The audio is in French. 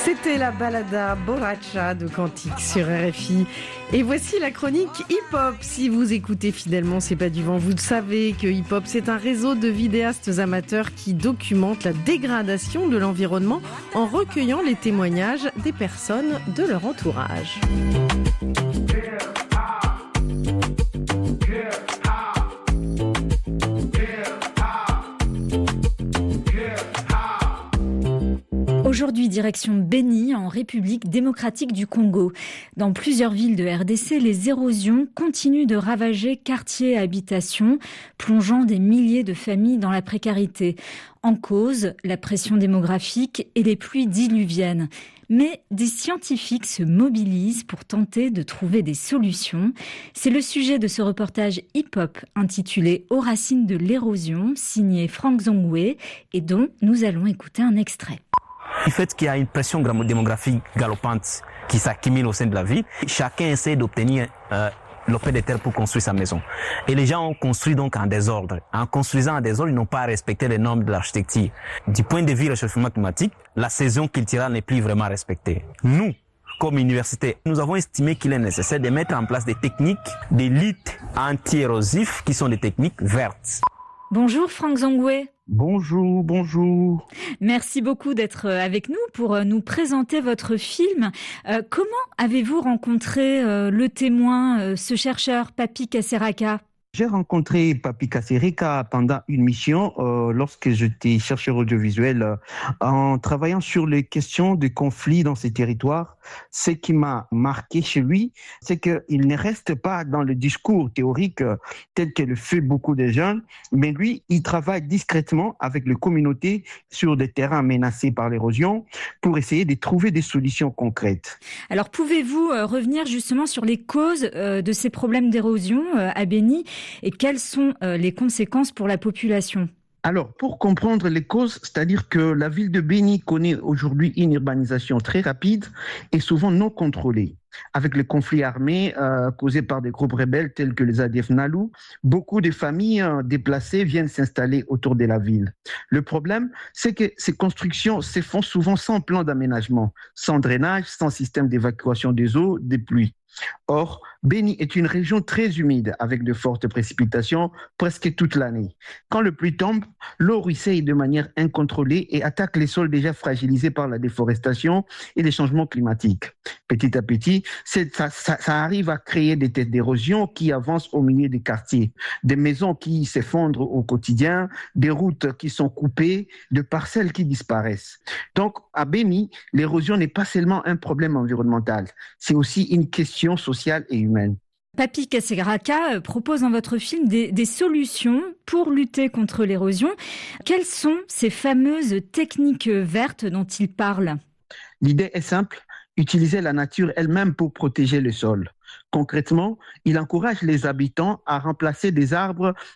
C'était la balada Borracha de Cantique sur RFI. Et voici la chronique hip-hop. Si vous écoutez fidèlement C'est pas du vent, vous savez que hip-hop, c'est un réseau de vidéastes amateurs qui documentent la dégradation de l'environnement en recueillant les témoignages des personnes de leur entourage. Aujourd'hui, direction Béni, en République démocratique du Congo. Dans plusieurs villes de RDC, les érosions continuent de ravager quartiers et habitations, plongeant des milliers de familles dans la précarité. En cause, la pression démographique et les pluies diluviennes. Mais des scientifiques se mobilisent pour tenter de trouver des solutions. C'est le sujet de ce reportage hip-hop intitulé « Aux racines de l'érosion », signé Franck Zongwe, et dont nous allons écouter un extrait. Du fait qu'il y a une pression démographique galopante qui s'accumule au sein de la ville, chacun essaie d'obtenir lopin de terre pour construire sa maison. Et les gens ont construit donc en désordre. En construisant en désordre, ils n'ont pas respecté les normes de l'architecture. Du point de vue réchauffement climatique, la saison culturelle n'est plus vraiment respectée. Nous, comme université, nous avons estimé qu'il est nécessaire de mettre en place des techniques de lutte anti-érosif qui sont des techniques vertes. Bonjour Franck Zongwe. Bonjour. Merci beaucoup d'être avec nous pour nous présenter votre film. Comment avez-vous rencontré le témoin, ce chercheur, Papi Kasereka ? J'ai rencontré Papi Kasereka pendant une mission lorsque j'étais chercheur audiovisuel en travaillant sur les questions de conflits dans ces territoires. Ce qui m'a marqué chez lui, c'est qu'il ne reste pas dans le discours théorique tel que le fait beaucoup de jeunes, mais lui, il travaille discrètement avec les communautés sur des terrains menacés par l'érosion pour essayer de trouver des solutions concrètes. Alors, pouvez-vous revenir justement sur les causes de ces problèmes d'érosion à Béni et quelles sont les conséquences pour la population ? Alors, pour comprendre les causes, c'est-à-dire que la ville de Béni connaît aujourd'hui une urbanisation très rapide et souvent non contrôlée. Avec les conflits armés causés par des groupes rebelles tels que les ADF Nalu, beaucoup de familles déplacées viennent s'installer autour de la ville. Le problème, c'est que ces constructions se font souvent sans plan d'aménagement, sans drainage, sans système d'évacuation des eaux, des pluies. Or, Béni est une région très humide avec de fortes précipitations presque toute l'année. Quand le pluie tombe, l'eau ruisselle de manière incontrôlée et attaque les sols déjà fragilisés par la déforestation et les changements climatiques. Petit à petit, ça arrive à créer des têtes d'érosion qui avancent au milieu des quartiers, des maisons qui s'effondrent au quotidien, des routes qui sont coupées, des parcelles qui disparaissent. Donc, à Béni, l'érosion n'est pas seulement un problème environnemental, c'est aussi une question sociale et humaine. Papi Kasereka propose dans votre film des solutions pour lutter contre l'érosion. Quelles sont ces fameuses techniques vertes dont il parle ? L'idée est simple, utiliser la nature elle-même pour protéger le sol. Concrètement, il encourage les habitants à remplacer des arbres